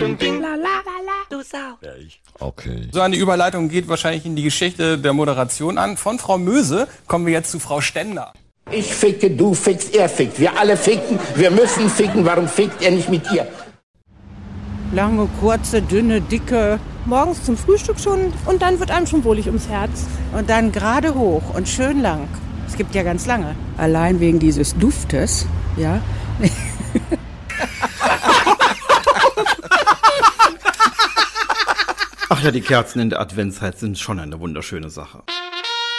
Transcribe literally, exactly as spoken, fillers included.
La, la, la, du Sau. Ja, ich. Okay. So eine Überleitung geht wahrscheinlich in die Geschichte der Moderation an. Von Frau Möse kommen wir jetzt zu Frau Stender. Ich ficke, du fickst, er fickt. Wir alle ficken, wir müssen ficken. Warum fickt er nicht mit ihr? Lange, kurze, dünne, dicke. Morgens zum Frühstück schon und dann wird einem schon wohlig ums Herz. Und dann gerade hoch und schön lang. Es gibt ja ganz lange. Allein wegen dieses Duftes, ja. Ach ja, die Kerzen in der Adventszeit sind schon eine wunderschöne Sache.